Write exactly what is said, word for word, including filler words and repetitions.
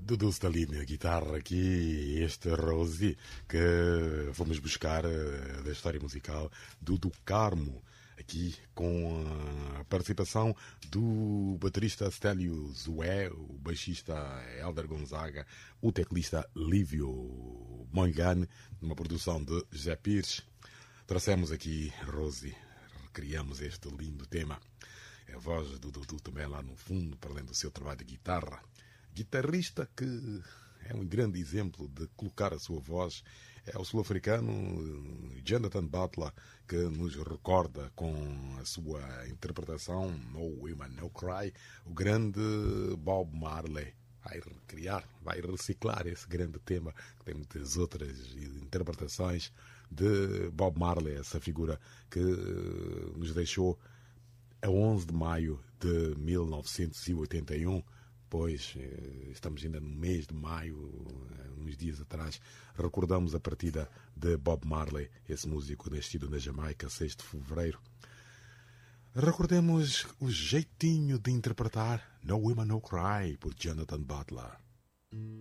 Dudu Stalin, a guitarra aqui, este Rosie, que fomos buscar da história musical do Carmo, aqui com a participação do baterista Stélio Zué, o baixista Helder Gonzaga, o teclista Lívio Moingane, numa produção de José Pires. Trouxemos aqui Rosie, recriamos este lindo tema. A voz do Dudu também lá no fundo, para além do seu trabalho de guitarra. Guitarrista que é um grande exemplo de colocar a sua voz. É o sul-africano Jonathan Butler, que nos recorda com a sua interpretação No Women No Cry, o grande Bob Marley. Vai recriar, vai reciclar esse grande tema, que tem muitas outras interpretações de Bob Marley, essa figura que nos deixou a onze de maio de mil novecentos e oitenta e um. Pois, estamos ainda no mês de maio, uns dias atrás, recordamos a partida de Bob Marley, esse músico nascido na Jamaica, seis de fevereiro. Recordemos o jeitinho de interpretar No Women No Cry, por Jonathan Butler.